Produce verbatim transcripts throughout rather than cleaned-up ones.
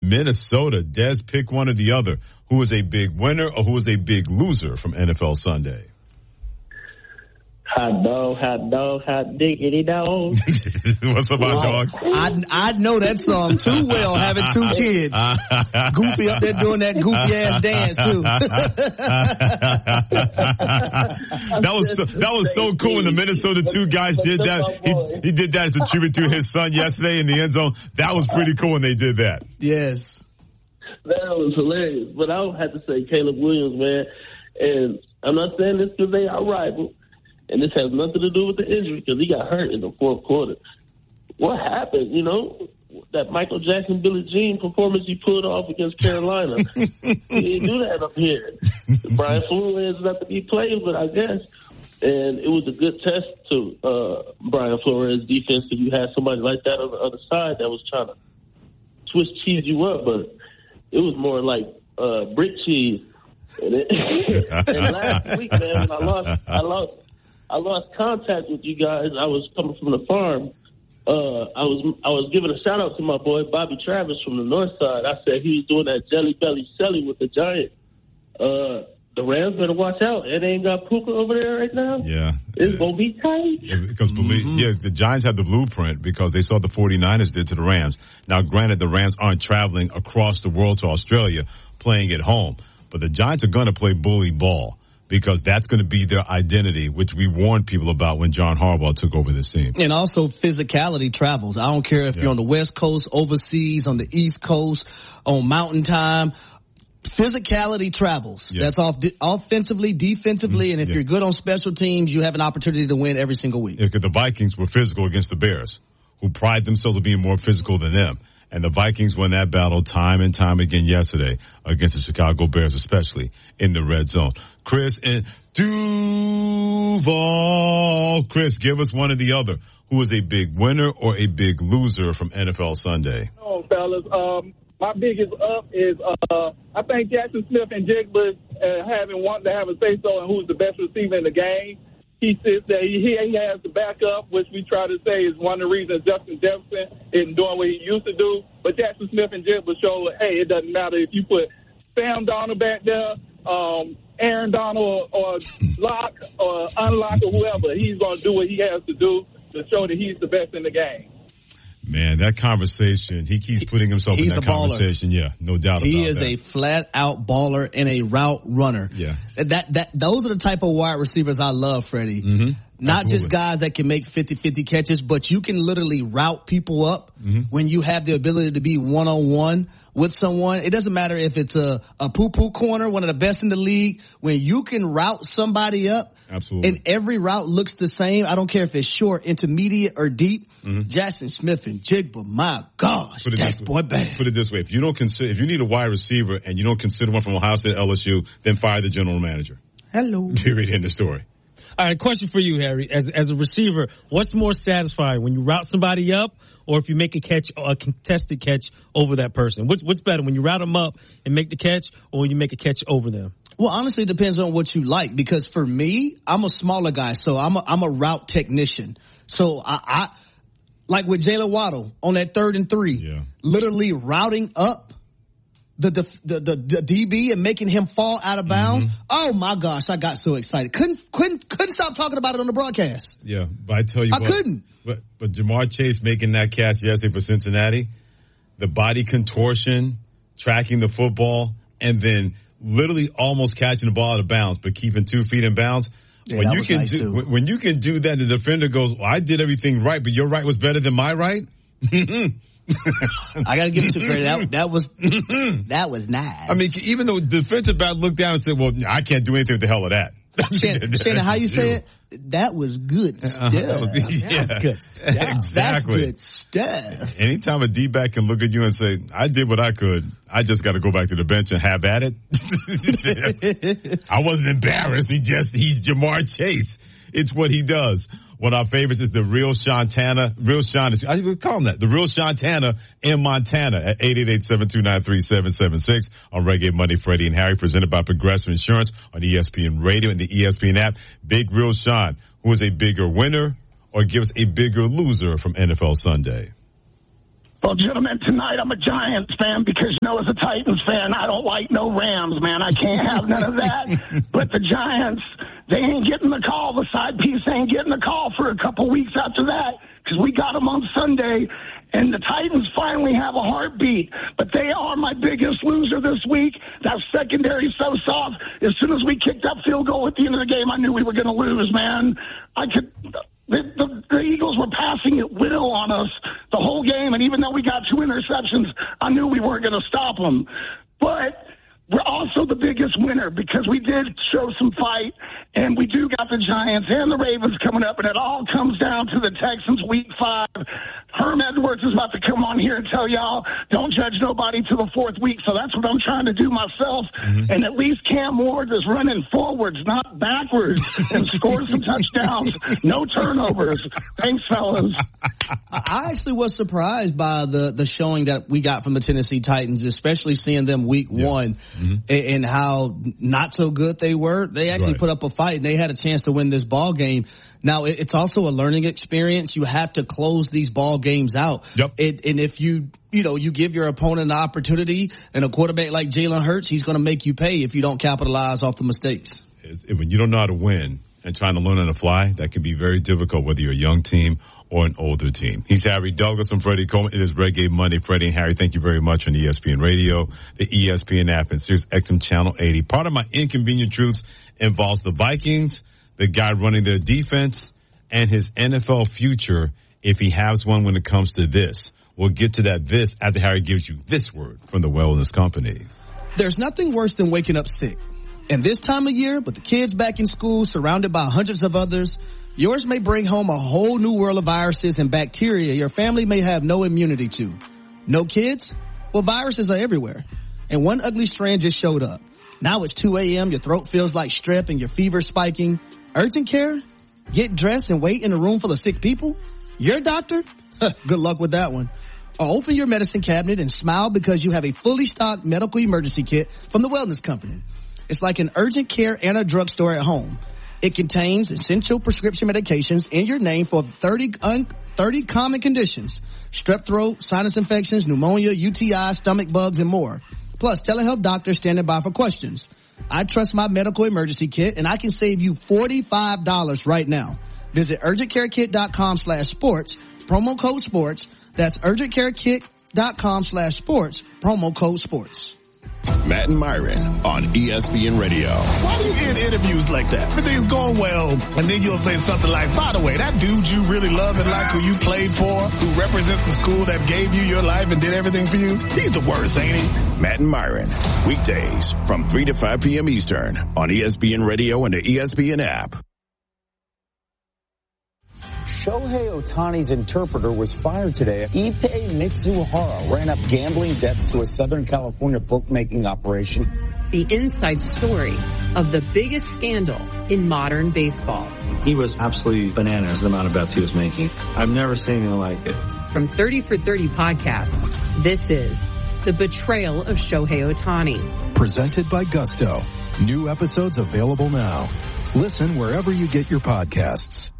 Minnesota. Des, pick one or the other. Who is a big winner or who is a big loser from N F L Sunday? Hot dog, hot dog, hot diggity dog. What's up, wow. dog? I I know that song too well, having two kids. Goofy up there doing that goofy ass dance too. that was so, that was so cool when the Minnesota two guys did that. He, he did that as a tribute to his son yesterday in the end zone. That was pretty cool when they did that. Yes. That was hilarious. But I would have to say Caleb Williams, man. And I'm not saying this because they are rival. And this has nothing to do with the injury because he got hurt in the fourth quarter. What happened, you know, that Michael Jackson, Billie Jean performance he pulled off against Carolina? He didn't do that up here. Brian Flores is not to be played, but I guess. And it was a good test to uh, Brian Flores' defense because you had somebody like that on the other side that was trying to twist cheese you up, but it was more like uh, brick cheese. And, it, and last week, man, when I lost, I lost. I lost contact with you guys. I was coming from the farm. Uh, I was I was giving a shout out to my boy Bobby Travis from the North Side. I said he was doing that jelly belly selly with the Giant. Uh, the Rams better watch out. It ain't got Puka over there right now. Yeah, it's yeah. gonna be tight. Yeah, because believe, mm-hmm. yeah, the Giants had the blueprint because they saw the 49ers did to the Rams. Now, granted, the Rams aren't traveling across the world to Australia, playing at home, but the Giants are going to play bully ball. Because that's going to be their identity, which we warned people about when John Harbaugh took over this team. And also physicality travels. I don't care if yeah. you're on the West Coast, overseas, on the East Coast, on mountain time. Physicality travels. Yeah. That's off, offensively, defensively, mm-hmm. and if yeah. you're good on special teams, you have an opportunity to win every single week. Yeah, because the Vikings were physical against the Bears, who pride themselves on being more physical than them. And the Vikings won that battle time and time again yesterday against the Chicago Bears, especially in the red zone. Chris and Duval. Chris, give us one or the other. Who is a big winner or a big loser from N F L Sunday? Oh, fellas, um, my biggest up is uh, I think Jackson Smith and Jigba uh, having wanted to have a say-so on who's the best receiver in the game. He says that he, he has the backup, which we try to say is one of the reasons Justin Jefferson isn't doing what he used to do. But Jackson Smith and Jigba show, hey, it doesn't matter if you put Sam Donald back there, um, Aaron Donald or, or Lock or Unlock or whoever. He's going to do what he has to do to show that he's the best in the game. Man, that conversation, he keeps putting himself He's in that conversation. Yeah, no doubt he about that. He is a flat-out baller and a route runner. Yeah. That that Those are the type of wide receivers I love, Freddie. Mm-hmm. Not Absolutely. just guys that can make fifty-fifty catches, but you can literally route people up mm-hmm. when you have the ability to be one-on-one with someone. It doesn't matter if it's a, a poo-poo corner, one of the best in the league. When you can route somebody up, Absolutely. and every route looks the same, I don't care if it's short, intermediate, or deep, mm-hmm. Jackson Smith and Jigba, my gosh, that's boy bad. Put it this way. If you don't consider, if you need a wide receiver and you don't consider one from Ohio State, L S U, then fire the general manager. Hello. Period. End of story. All right, question for you, Harry. As as a receiver, what's more satisfying, when you route somebody up or if you make a catch, a contested catch over that person? What's what's better, when you route them up and make the catch or when you make a catch over them? Well, honestly, it depends on what you like, because for me, I'm a smaller guy, so I'm a, I'm a route technician. So I, I like with Jalen Waddle on that third and three, yeah. literally routing up the the, the the the D B and making him fall out of bounds. Mm-hmm. Oh my gosh, I got so excited. Couldn't couldn't couldn't stop talking about it on the broadcast. Yeah, but I tell you I what, couldn't. But but Jamar Chase making that catch yesterday for Cincinnati, the body contortion, tracking the football, and then literally almost catching the ball out of bounds, but keeping two feet in bounds. Yeah, when you can nice do when, when you can do that, the defender goes, well, I did everything right, but your right was better than my right. I got to give it to credit. That, that was that was nice. I mean, even though the defensive back looked down and said, well, I can't do anything with the hell of that. Shannon, Shannon, how you say it? That was good stuff. Uh, that was, yeah, that's good stuff. Exactly. That's good stuff. Anytime a D-back can look at you and say, I did what I could, I just got to go back to the bench and have at it. I wasn't embarrassed. He just, he's Jamar Chase. It's what he does. One of our favorites is the Real Shantana. Real Sean, I would call him that. The Real Shantana in Montana at eight eight eight, seven two nine, three seven seven six on Reggae Monday, Freddie and Harry, presented by Progressive Insurance on E S P N Radio and the E S P N app. Big Real Sean, who is a bigger winner or gives a bigger loser from N F L Sunday? Well, gentlemen, tonight I'm a Giants fan because, you know, as a Titans fan, I don't like no Rams, man. I can't have none of that. But the Giants, they ain't getting the call. The side piece ain't getting the call for a couple weeks after that because we got them on Sunday. And the Titans finally have a heartbeat. But they are my biggest loser this week. That secondary so soft. As soon as we kicked that field goal at the end of the game, I knew we were going to lose, man. I could... The, the, the Eagles were passing at will on us the whole game, and even though we got two interceptions, I knew we weren't going to stop them. But we're also the biggest winner because we did show some fight, and we do got the Giants and the Ravens coming up, and it all comes down to the Texans week five. Herm Edwards is about to come on here and tell y'all, don't judge nobody to the fourth week, so that's what I'm trying to do myself. Mm-hmm. And at least Cam Ward is running forwards, not backwards, and score some touchdowns. No turnovers. Thanks, fellas. I actually was surprised by the, the showing that we got from the Tennessee Titans, especially seeing them week yeah. one mm-hmm. and, and how not so good they were. They actually right. put up a fight, and they had a chance to win this ball game. Now, it's also a learning experience. You have to close these ball games out. Yep. It, and if you, you know, you give your opponent an opportunity, and a quarterback like Jalen Hurts, he's going to make you pay if you don't capitalize off the mistakes. When you don't know how to win and trying to learn on the fly, that can be very difficult, whether you're a young team or an older team. He's Harry Douglas and Freddie Coleman. It is Reggae Monday. Freddie and Harry, thank you very much on E S P N Radio, the E S P N app, and Sirius X M Channel eighty. Part of my inconvenient truths involves the Vikings, the guy running their defense, and his N F L future if he has one when it comes to this. We'll get to that this after Harry gives you this word from the Wellness Company. There's nothing worse than waking up sick. And this time of year, with the kids back in school, surrounded by hundreds of others, yours may bring home a whole new world of viruses and bacteria your family may have no immunity to. No kids? Well, viruses are everywhere. And one ugly strand just showed up. Now it's two a.m., your throat feels like strep and your fever's spiking. Urgent care? Get dressed and wait in a room full of sick people? Your doctor? Good luck with that one. Or open your medicine cabinet and smile because you have a fully stocked medical emergency kit from the Wellness Company. It's like an urgent care and a drugstore at home. It contains essential prescription medications in your name for thirty, un, thirty common conditions. Strep throat, sinus infections, pneumonia, U T I, stomach bugs, and more. Plus, telehealth doctors standing by for questions. I trust my medical emergency kit, and I can save you forty-five dollars right now. Visit urgentcarekit.com slash sports, promo code sports. That's urgentcarekit.com slash sports, promo code sports. Matt and Myron on E S P N Radio. Why do you end interviews like that? Everything's going well, and then you'll say something like, by the way, that dude you really love and like who you played for, who represents the school that gave you your life and did everything for you, he's the worst, ain't he? Matt and Myron, weekdays from three to five p.m. Eastern on E S P N Radio and the E S P N app. Shohei Ohtani's interpreter was fired today. Ippei Mitsuhara ran up gambling debts to a Southern California bookmaking operation. The inside story of the biggest scandal in modern baseball. He was absolutely bananas, the amount of bets he was making. I've never seen anything like it. From thirty for thirty podcast, this is The Betrayal of Shohei Ohtani. Presented by Gusto. New episodes available now. Listen wherever you get your podcasts.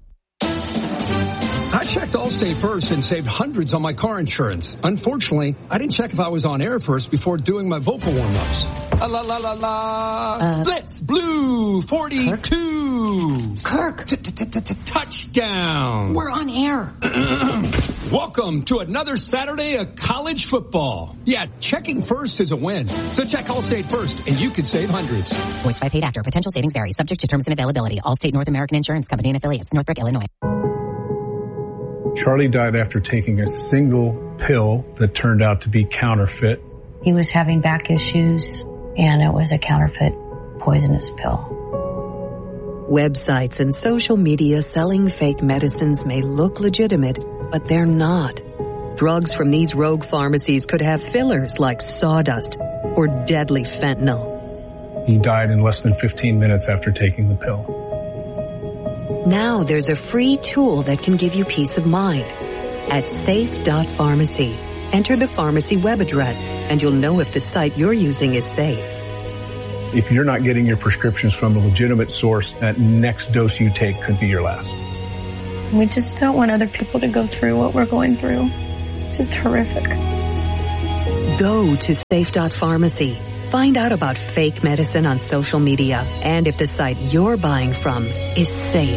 I checked Allstate first and saved hundreds on my car insurance. Unfortunately, I didn't check if I was on air first before doing my vocal warm-ups. La la la la la. Uh, Blitz Blue forty-two. Kirk. Touchdown. We're on air. Welcome to another Saturday of college football. Yeah, checking first is a win. So check Allstate first and you could save hundreds. Voiced by paid actor. Potential savings vary. Subject to terms and availability. Allstate North American Insurance Company and affiliates. Northbrook, Illinois. Charlie died after taking a single pill that turned out to be counterfeit. He was having back issues, and it was a counterfeit poisonous pill. Websites and social media selling fake medicines may look legitimate, but they're not. Drugs from these rogue pharmacies could have fillers like sawdust or deadly fentanyl. He died in less than fifteen minutes after taking the pill. Now there's a free tool that can give you peace of mind. At safe dot pharmacy, enter the pharmacy web address, and you'll know if the site you're using is safe. If you're not getting your prescriptions from a legitimate source, that next dose you take could be your last. We just don't want other people to go through what we're going through. just horrific. Go to safe dot pharmacy. Find out about fake medicine on social media and if the site you're buying from is safe.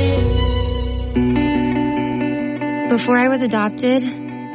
Before I was adopted,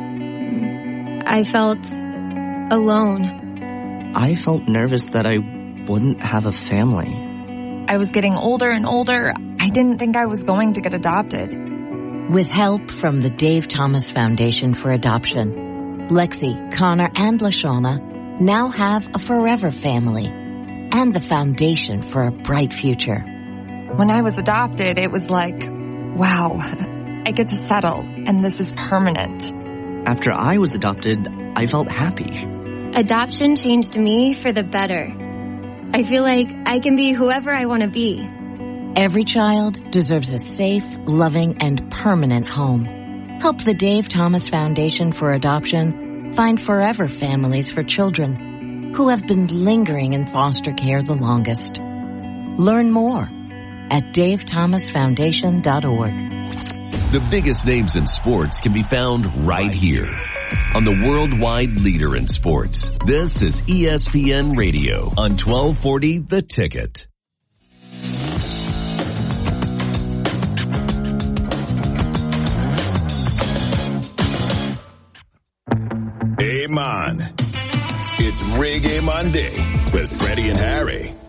I felt alone. I felt nervous that I wouldn't have a family. I was getting older and older. I didn't think I was going to get adopted. With help from the Dave Thomas Foundation for Adoption, Lexi, Connor, and LaShawna now have a forever family and the foundation for a bright future. When I was adopted, it was like, wow, I get to settle, and this is permanent. After I was adopted, I felt happy. Adoption changed me for the better. I feel like I can be whoever I want to be. Every child deserves a safe, loving, and permanent home. Help the Dave Thomas Foundation for Adoption find forever families for children who have been lingering in foster care the longest. Learn more at dave thomas foundation dot org. The biggest names in sports can be found right here on the worldwide leader in sports. This is E S P N Radio on twelve forty The Ticket. Hey, man. It's Reggae Monday with Freddie and Harry.